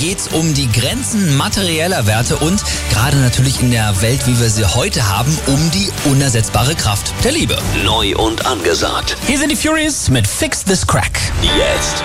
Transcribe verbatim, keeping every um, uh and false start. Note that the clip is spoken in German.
geht's um die Grenzen materieller Werte und gerade natürlich in der Welt, wie wir sie heute haben, um die unersetzbare Kraft der Liebe. Neu und angesagt. Hier sind die Furies mit Fix This Crack. Jetzt.